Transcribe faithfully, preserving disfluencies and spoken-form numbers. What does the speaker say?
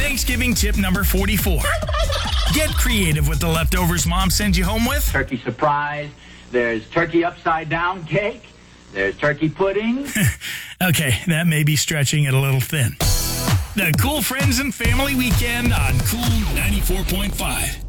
Thanksgiving tip number forty-four. Get creative with the leftovers Mom sends you home with. Turkey surprise. There's turkey upside down cake. There's turkey pudding. Okay, that may be stretching it a little thin. The Cool Friends and Family Weekend on Cool ninety-four point five.